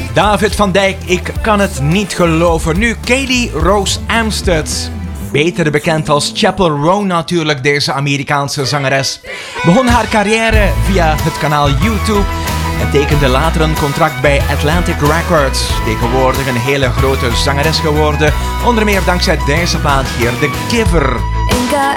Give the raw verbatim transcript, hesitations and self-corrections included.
David van Dijk, ik kan het niet geloven. Nu Kaylee Rose Amstutz, beter bekend als Chappell Roan natuurlijk, deze Amerikaanse zangeres, begon haar carrière via het kanaal YouTube en tekende later een contract bij Atlantic Records. Tegenwoordig een hele grote zangeres geworden, onder meer dankzij deze plaat hier, The Giver. Ain't got